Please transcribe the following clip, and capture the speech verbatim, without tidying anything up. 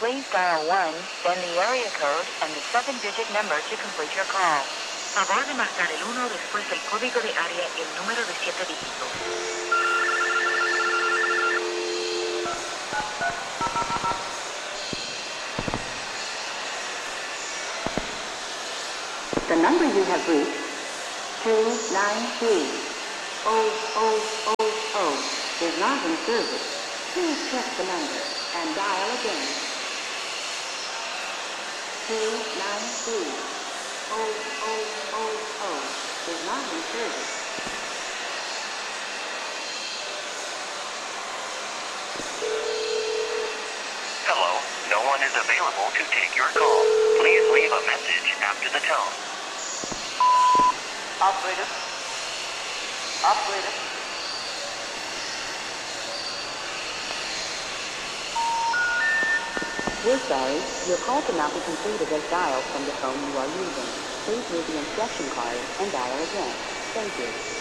Please dial one, then the area code and the seven-digit number to complete your call. Favor de marcar el uno después del código de área y el número de siete dígitos. The number you have reached, two nine three zero zero zero zero, is not in service. Please check the number and dial again. two nine three zero zero zero zero is not in service. Hello, no one is available to take your call. Please leave a message after the tone. Operator. Operator. We're sorry, your call cannot be completed as dialed from the phone you are using. Please read the instruction card and dial again. Thank you.